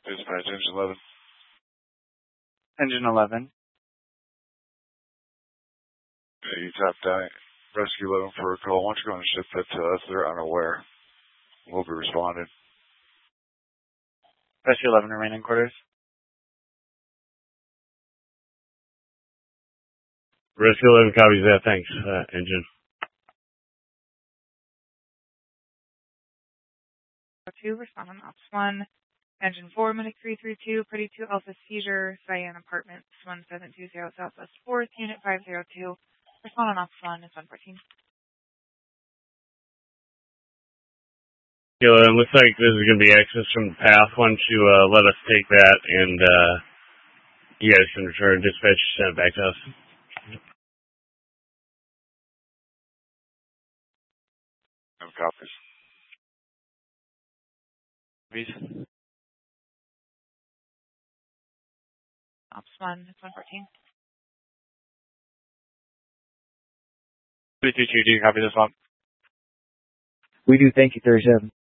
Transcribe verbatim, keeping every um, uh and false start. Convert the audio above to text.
Dispatch, engine eleven. Engine eleven. Yeah, you tapped out Rescue eleven for a call. Why don't you go and ship that to us? They're unaware. We'll be responding. Rescue eleven, remaining quarters. Rescue eleven copies that. Thanks, uh, engine. two, respond on Ops one. Engine four, Minute three three two, Pretty two Alpha Seizure, Cyan Apartments, one seven two zero Southwest fourth, Unit five zero two. Respond on Ops one, it's one fourteen. Yeah, it looks like this is going to be access from the path. Why don't you uh, let us take that, and uh, you guys can return dispatch, send it back to us. No copies. Please. Ops one, it's one fourteen. three two two, do you copy this one? We do. Thank you, thirty-seven.